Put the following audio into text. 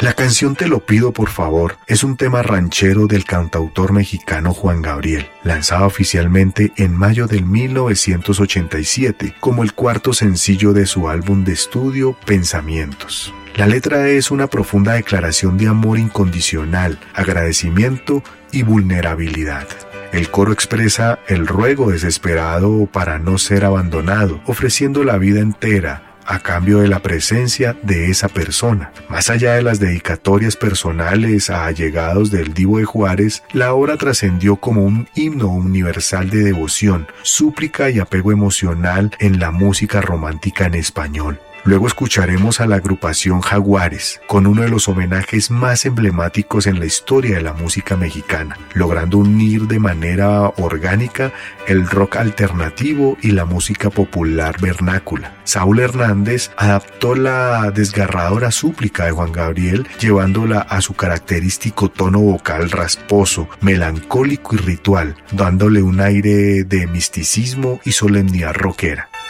La canción Te lo pido por favor es un tema ranchero del cantautor mexicano Juan Gabriel, lanzado oficialmente en mayo de 1987 como el cuarto sencillo de su álbum de estudio Pensamientos. La letra es una profunda declaración de amor incondicional, agradecimiento y vulnerabilidad. El coro expresa el ruego desesperado para no ser abandonado, ofreciendo la vida entera a cambio de la presencia de esa persona. Más allá de las dedicatorias personales a allegados del Divo de Juárez, la obra trascendió como un himno universal de devoción, súplica y apego emocional en la música romántica en español. Luego escucharemos a la agrupación Jaguares, con uno de los homenajes más emblemáticos en la historia de la música mexicana, logrando unir de manera orgánica el rock alternativo y la música popular vernácula. Saúl Hernández adaptó la desgarradora súplica de Juan Gabriel, llevándola a su característico tono vocal rasposo, melancólico y ritual, dándole un aire de misticismo y solemnidad rockera.